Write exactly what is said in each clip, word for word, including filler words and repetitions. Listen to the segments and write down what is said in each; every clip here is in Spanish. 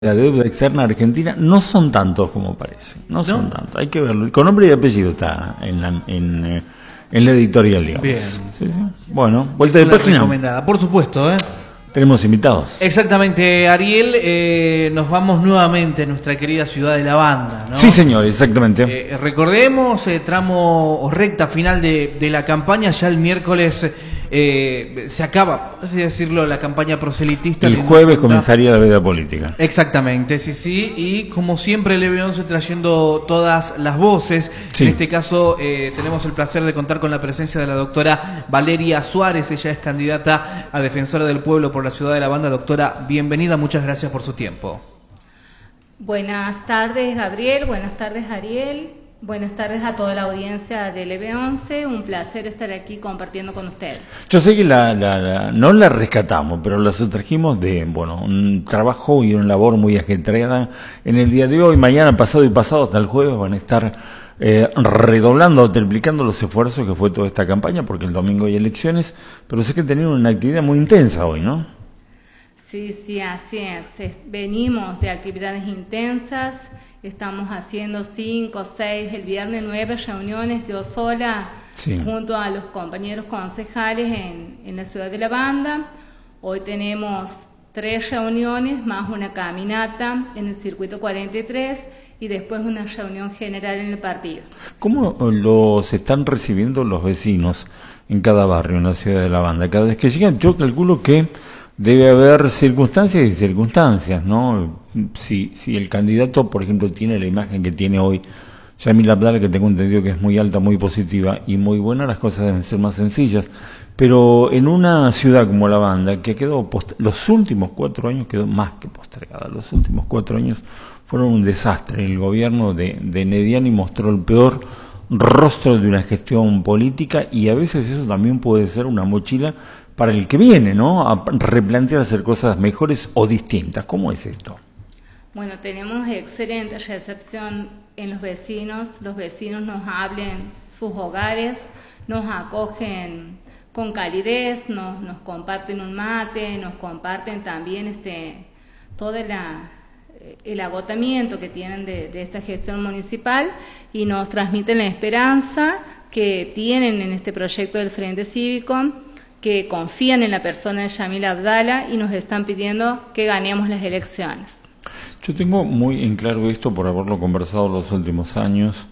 La deuda externa argentina no son tantos como parece, no, ¿No? son tantos, hay que verlo, con nombre y apellido está en la, en, eh, en la editorial, digamos. Bien. Sí, sí. Bueno, vuelta de página. Recomendada, por supuesto, ¿eh? Tenemos invitados. Exactamente, Ariel, eh, nos vamos nuevamente a nuestra querida ciudad de La Banda, ¿no? Sí, señor, exactamente. Eh, recordemos, eh, tramo o recta final de, de la campaña, ya el miércoles eh, se acaba, así decirlo, la campaña proselitista. El jueves comenzaría la vida política. Exactamente, sí, sí, y como siempre el E B once trayendo todas las voces. Sí. En este caso eh, tenemos el placer de contar con la presencia de la doctora Valeria Suárez, ella es candidata a Defensora del Pueblo por la ciudad de La Banda. Doctora, bienvenida, muchas gracias por su tiempo. Buenas tardes, Gabriel, buenas tardes, Ariel, buenas tardes a toda la audiencia del E B once, un placer estar aquí compartiendo con ustedes. Yo sé que la, la, la, no la rescatamos, pero la sustrajimos de, bueno, un trabajo y una labor muy ajetreada en el día de hoy. Mañana, pasado y pasado, hasta el jueves van a estar eh, redoblando o triplicando los esfuerzos que fue toda esta campaña, porque el domingo hay elecciones, pero sé que tenían una actividad muy intensa hoy, ¿no? Sí, sí, así es. Venimos de actividades intensas. Estamos haciendo cinco, seis, el viernes nueve reuniones yo sola, sí, junto a los compañeros concejales en, en la ciudad de La Banda. Hoy tenemos tres reuniones más una caminata en el circuito cuarenta y tres y después una reunión general en el partido. ¿Cómo los están recibiendo los vecinos en cada barrio en la ciudad de La Banda? Cada vez que llegan, yo calculo que debe haber circunstancias y circunstancias, ¿no? Si, si el candidato, por ejemplo, tiene la imagen que tiene hoy Yamil Abdala, que tengo entendido que es muy alta, muy positiva y muy buena, las cosas deben ser más sencillas. Pero en una ciudad como La Banda, que quedó post- los últimos cuatro años quedó más que postergada, los últimos cuatro años fueron un desastre. El gobierno de, de Nediani mostró el peor rostro de una gestión política y a veces eso también puede ser una mochila para el que viene, ¿no? A replantear hacer cosas mejores o distintas. ¿Cómo es esto? Bueno, tenemos excelente recepción en los vecinos. Los vecinos nos hablan sus hogares, nos acogen con calidez, nos, nos comparten un mate, nos comparten también este todo la, el agotamiento que tienen de, de esta gestión municipal y nos transmiten la esperanza que tienen en este proyecto del Frente Cívico, que confían en la persona de Yamil Abdala y nos están pidiendo que ganemos las elecciones. Yo tengo muy en claro esto por haberlo conversado los últimos años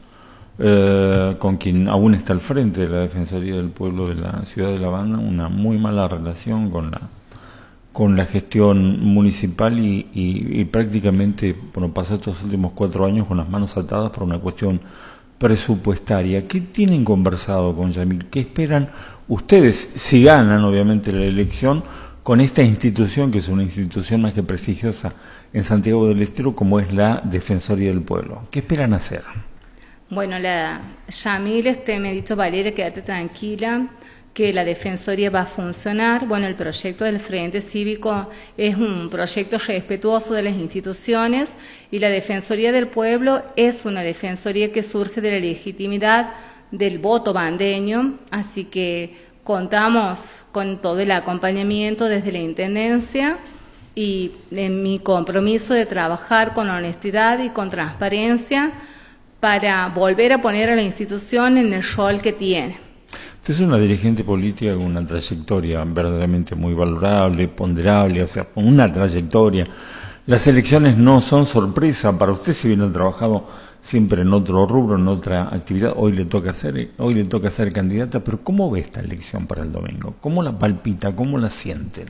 eh, con quien aún está al frente de la Defensoría del Pueblo de la ciudad de La Banda, una muy mala relación con la con la gestión municipal y, y, y prácticamente bueno, pasó estos últimos cuatro años con las manos atadas por una cuestión presupuestaria. ¿Qué tienen conversado con Yamil? ¿Qué esperan ustedes, si ganan obviamente la elección, con esta institución, que es una institución más que prestigiosa en Santiago del Estero, como es la Defensoría del Pueblo? ¿Qué esperan hacer? Bueno, la Yamil este, me ha dicho, Valeria, quédate tranquila, que la Defensoría va a funcionar. Bueno, el proyecto del Frente Cívico es un proyecto respetuoso de las instituciones y la Defensoría del Pueblo es una defensoría que surge de la legitimidad del voto bandeño, así que contamos con todo el acompañamiento desde la Intendencia y en mi compromiso de trabajar con honestidad y con transparencia para volver a poner a la institución en el rol que tiene. Usted es una dirigente política con una trayectoria verdaderamente muy valorable, ponderable, o sea, con una trayectoria. Las elecciones no son sorpresa para usted, si bien ha trabajado siempre en otro rubro, en otra actividad. Hoy le toca ser, hoy le toca ser candidata, pero ¿cómo ve esta elección para el domingo? ¿Cómo la palpita? ¿Cómo la sienten?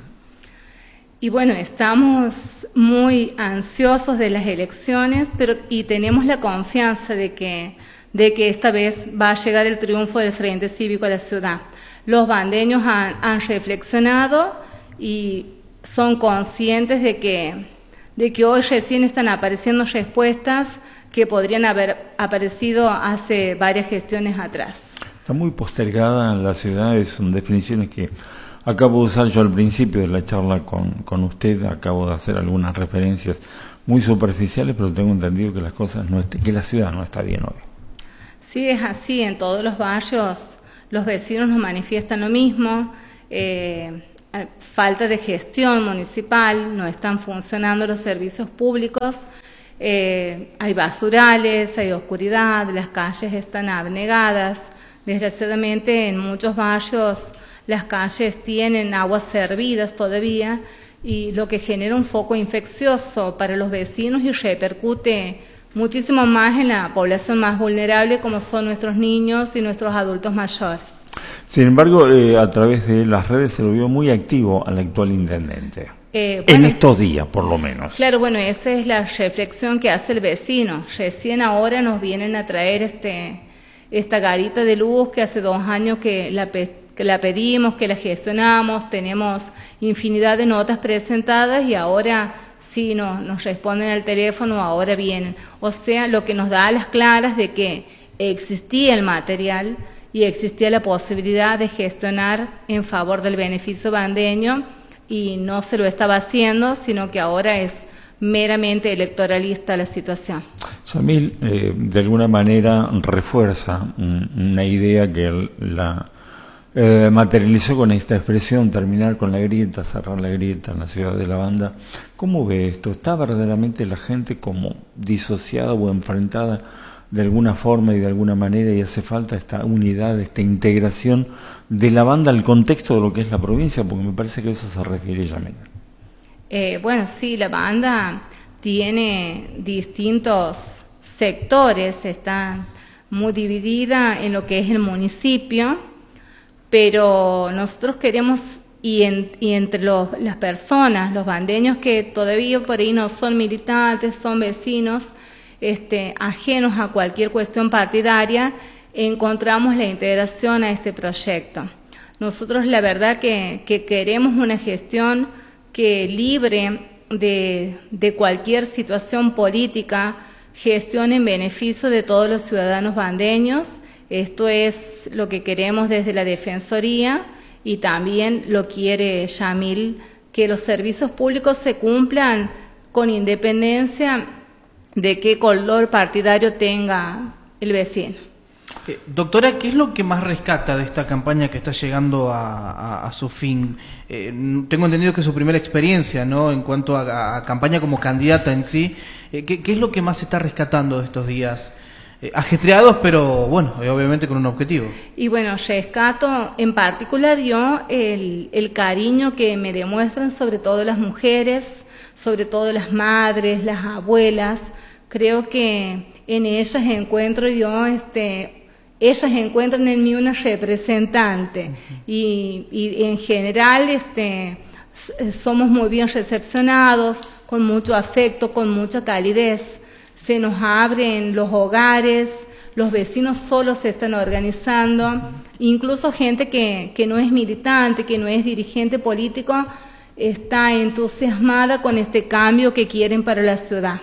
Y bueno, estamos muy ansiosos de las elecciones, pero y tenemos la confianza de que de que esta vez va a llegar el triunfo del Frente Cívico a la ciudad. Los bandeños han, han reflexionado y son conscientes de que, de que hoy recién están apareciendo respuestas que podrían haber aparecido hace varias gestiones atrás. Está muy postergada la ciudad, son definiciones que acabo de usar yo al principio de la charla con, con usted, acabo de hacer algunas referencias muy superficiales, pero tengo entendido que las cosas no est- que la ciudad no está bien hoy. Sí, es así, en todos los barrios los vecinos nos manifiestan lo mismo. Eh, falta de gestión municipal, no están funcionando los servicios públicos, eh, hay basurales, hay oscuridad, las calles están abnegadas. Desgraciadamente en muchos barrios las calles tienen aguas servidas todavía, y lo que genera un foco infeccioso para los vecinos y repercute muchísimo más en la población más vulnerable, como son nuestros niños y nuestros adultos mayores. Sin embargo, eh, a través de las redes se lo vio muy activo al actual intendente. Eh, bueno, en estos días, por lo menos. Claro, bueno, esa es la reflexión que hace el vecino. Recién ahora nos vienen a traer este esta garita de luz que hace dos años que la, que la pedimos, que la gestionamos, tenemos infinidad de notas presentadas y ahora sí nos, nos responden al teléfono, ahora vienen. O sea, lo que nos da a las claras de que existía el material y existía la posibilidad de gestionar en favor del beneficio bandeño, y no se lo estaba haciendo, sino que ahora es meramente electoralista la situación. Yamil, eh, de alguna manera refuerza una idea que la eh, materializó con esta expresión, terminar con la grieta, cerrar la grieta en la ciudad de La Banda. ¿Cómo ve esto? ¿Está verdaderamente la gente como disociada o enfrentada de alguna forma y de alguna manera, y hace falta esta unidad, esta integración de La Banda al contexto de lo que es la provincia? Porque me parece que eso se refiere Yamil. Eh, bueno, sí, La Banda tiene distintos sectores, está muy dividida en lo que es el municipio, pero nosotros queremos, y, en, y entre los, las personas, los bandeños que todavía por ahí no son militantes, son vecinos, este, ajenos a cualquier cuestión partidaria, encontramos la integración a este proyecto. Nosotros la verdad que, que queremos una gestión que libre de, de cualquier situación política, gestión en beneficio de todos los ciudadanos bandeños. Esto es lo que queremos desde la Defensoría, y también lo quiere Yamil, que los servicios públicos se cumplan con independencia de qué color partidario tenga el vecino. Eh, doctora, ¿qué es lo que más rescata de esta campaña que está llegando a, a, a su fin? Eh, tengo entendido que es su primera experiencia, ¿no?, en cuanto a, a campaña como candidata en sí. Eh, ¿qué, ¿Qué es lo que más se está rescatando de estos días? Eh, ajetreados, pero bueno, eh, obviamente con un objetivo. Y bueno, rescato en particular yo el, el cariño que me demuestran sobre todo las mujeres, sobre todo las madres, las abuelas. Creo que en ellas encuentro yo, este, ellas encuentran en mí una representante, uh-huh. y, y en general este, somos muy bien recepcionados, con mucho afecto, con mucha calidez. Se nos abren los hogares, los vecinos solos se están organizando, uh-huh. incluso gente que, que no es militante, que no es dirigente político, está entusiasmada con este cambio que quieren para la ciudad.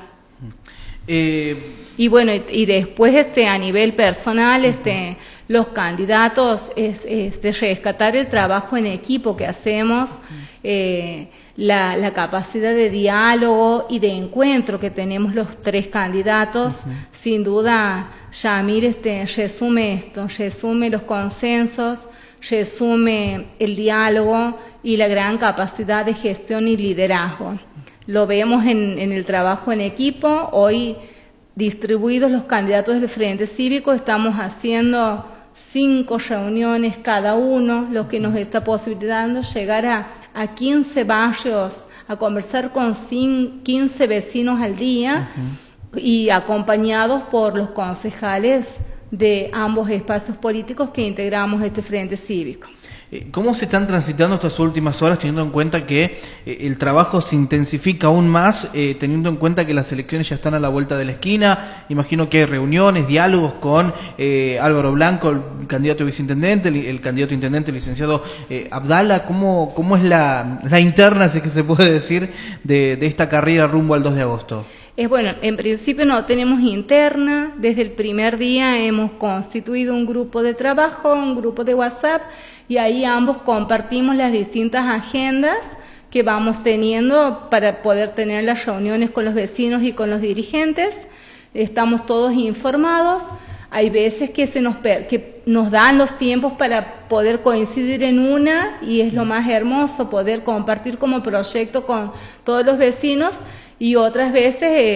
Eh, y bueno, y, y después este a nivel personal, este uh-huh. los candidatos es, es de rescatar el trabajo en equipo que hacemos, uh-huh. eh, la, la capacidad de diálogo y de encuentro que tenemos los tres candidatos. Uh-huh. Sin duda, Yamil este, resume esto, resume los consensos, resume el diálogo y la gran capacidad de gestión y liderazgo. Lo vemos en, en el trabajo en equipo. Hoy, distribuidos los candidatos del Frente Cívico, estamos haciendo cinco reuniones cada uno, lo que nos está posibilitando llegar a, a quince barrios, a conversar con quince vecinos al día, uh-huh. y acompañados por los concejales de ambos espacios políticos que integramos este Frente Cívico. ¿Cómo se están transitando estas últimas horas, teniendo en cuenta que eh, el trabajo se intensifica aún más, eh, teniendo en cuenta que las elecciones ya están a la vuelta de la esquina? Imagino que hay reuniones, diálogos con eh, Álvaro Blanco, el candidato a viceintendente, el, el candidato a intendente, el licenciado eh, Abdala. ¿Cómo, cómo es la, la interna, si es que se puede decir, de, de esta carrera rumbo al dos de agosto? Es bueno, en principio no tenemos interna. Desde el primer día hemos constituido un grupo de trabajo, un grupo de WhatsApp, y ahí ambos compartimos las distintas agendas que vamos teniendo para poder tener las reuniones con los vecinos y con los dirigentes. Estamos todos informados. hay veces que se nos per que nos dan los tiempos para poder coincidir en una, y es lo más hermoso, poder compartir como proyecto con todos los vecinos, y otras veces eh,